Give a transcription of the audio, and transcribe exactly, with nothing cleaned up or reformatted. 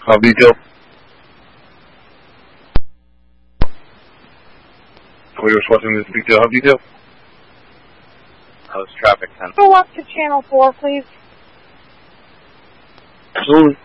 Hub detail. We were requesting this detail. Hub detail. Host traffic ten. Go up to channel four, please. Absolutely.